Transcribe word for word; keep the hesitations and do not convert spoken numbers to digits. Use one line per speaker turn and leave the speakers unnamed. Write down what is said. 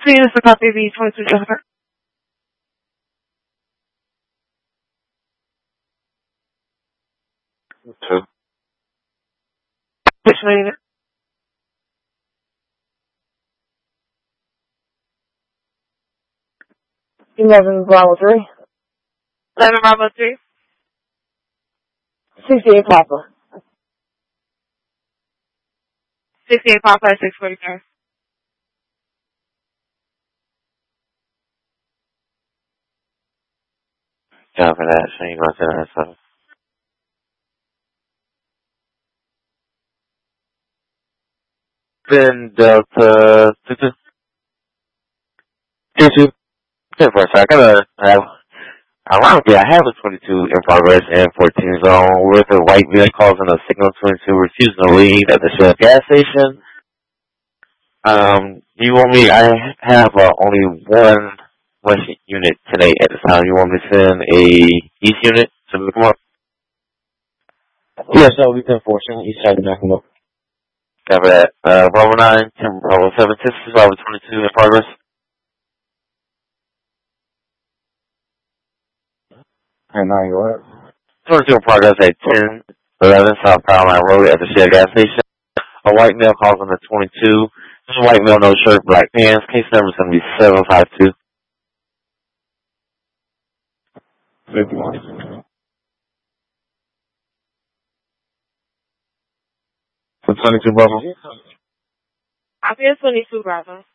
See, this is a copy of the twenty-two Jennifer.
Two.
Which one is it?
Eleven Bravo three.
Eleven Bravo three.
Sixty-eight Papa.
Sixty-eight Papa at six forty-five.
Yeah, for that. So you go to that stuff. Then Delta two two. Two two. Yeah, for a second. I gotta have. Ironically, I have a twenty-two in progress and fourteen zone with a white vehicle causing a signal twenty-two refusing to leave at the Shell gas station. Um, do you want me? I have uh, only one west unit today at this time. You want me to send a east unit to look them up?
Yes, that will be ten four. Send east side to back them up.
Cover that. Uh, Bravo nine, ten, Bravo seven, Texas, Bravo twenty-two in progress.
And now you're up.
twenty-two in progress at ten eleven South Carolina Road at the Shell gas station. A white male calls on the twenty-two. This is a white male, no shirt, black pants. Case number is going to be seven five two.
fifty-one. For twenty-two Bravo.
Copy of twenty-two Bravo.